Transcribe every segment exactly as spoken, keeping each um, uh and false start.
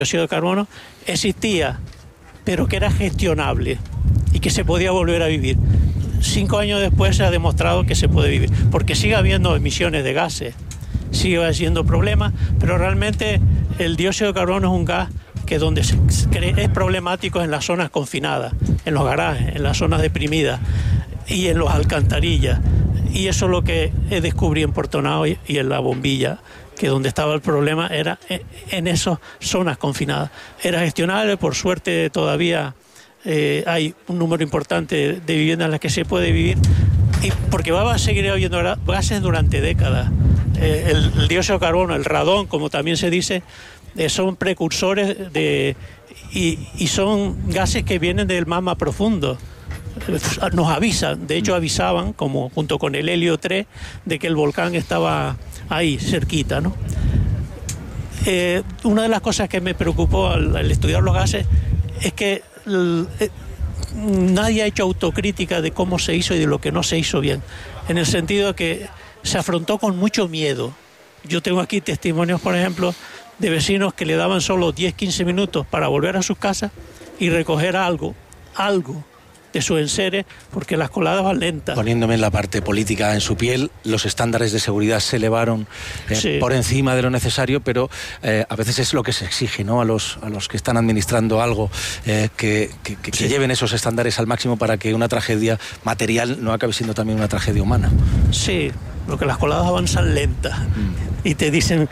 dióxido de carbono existía, pero que era gestionable y que se podía volver a vivir. Cinco años después se ha demostrado que se puede vivir, porque sigue habiendo emisiones de gases, sigue habiendo problemas, pero realmente el dióxido de carbono es un gas que donde se cree, es problemático en las zonas confinadas, en los garajes, en las zonas deprimidas y en las alcantarillas. Y eso es lo que descubrí en Portonao y en La Bombilla, que donde estaba el problema era en esas zonas confinadas. Era gestionable, por suerte todavía eh, hay un número importante de viviendas en las que se puede vivir, y porque va a seguir habiendo gases durante décadas. Eh, el, el dióxido de carbono, el radón, como también se dice, eh, son precursores de, y, y son gases que vienen del magma profundo. Nos avisan, de hecho avisaban, como junto con el helio tres, de que el volcán estaba ahí, cerquita, ¿no? Eh, una de las cosas que me preocupó al, al estudiar los gases es que el, eh, nadie ha hecho autocrítica de cómo se hizo y de lo que no se hizo bien, en el sentido de que se afrontó con mucho miedo. Yo tengo aquí testimonios, por ejemplo, de vecinos que le daban solo diez a quince minutos para volver a sus casas y recoger algo, algo de sus enseres, porque las coladas van lentas. Poniéndome en la parte política en su piel, los estándares de seguridad se elevaron eh, sí. por encima de lo necesario, pero eh, a veces es lo que se exige, ¿no? A los, a los que están administrando algo, eh, que, que, que, sí. que lleven esos estándares al máximo para que una tragedia material no acabe siendo también una tragedia humana. Sí, porque las coladas avanzan lentas mm. y te dicen,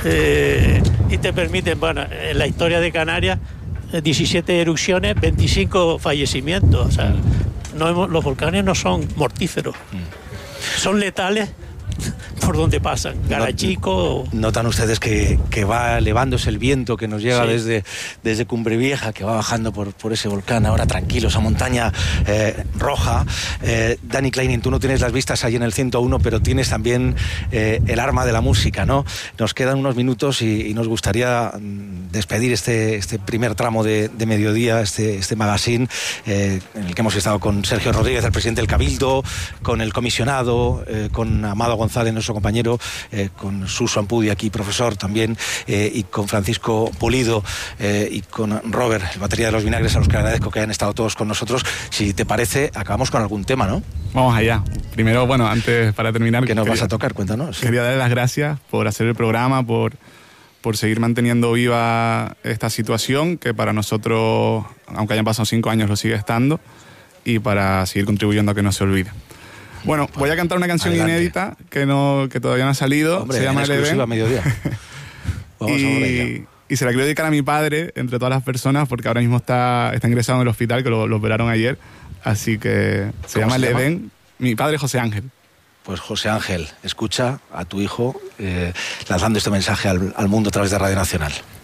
eh, y te permiten, bueno, en la historia de Canarias, diecisiete erupciones, veinticinco fallecimientos. O sea, no hemos, los volcanes no son mortíferos, mm. son letales por donde pasan. Garachico. Notan ustedes que, que va elevándose el viento que nos llega sí. desde, desde Cumbre Vieja, que va bajando por, por ese volcán, ahora tranquilo, esa montaña eh, roja. Eh, Dani Kleinin, tú no tienes las vistas ahí en el ciento uno, pero tienes también eh, el arma de la música, ¿no? Nos quedan unos minutos y, y nos gustaría despedir este, este primer tramo de, de mediodía, este, este magazine, eh, en el que hemos estado con Sergio Rodríguez, el presidente del Cabildo, con el comisionado, eh, con Amado González, nuestro compañero, eh, con Suso Ampudi aquí, profesor también, eh, y con Francisco Pulido eh, y con Robert, el batería de los vinagres, a los que agradezco que hayan estado todos con nosotros. Si te parece, acabamos con algún tema, ¿no? Vamos allá. Primero, bueno, antes, para terminar... ¿Qué nos quería, vas a tocar? Cuéntanos. Quería darle las gracias por hacer el programa, por, por seguir manteniendo viva esta situación, que para nosotros, aunque hayan pasado cinco años, lo sigue estando, y para seguir contribuyendo a que no se olvide. Bueno, pues voy a cantar una canción adelante. inédita que no que todavía no ha salido. Hombre, se llama El Edén. A mediodía. Vamos y, y se la quiero dedicar a mi padre, entre todas las personas, porque ahora mismo está, está ingresado en el hospital, que lo, lo operaron ayer. Así que se llama El Edén. Mi padre, José Ángel. Pues José Ángel, escucha a tu hijo eh, lanzando este mensaje al, al mundo a través de Radio Nacional.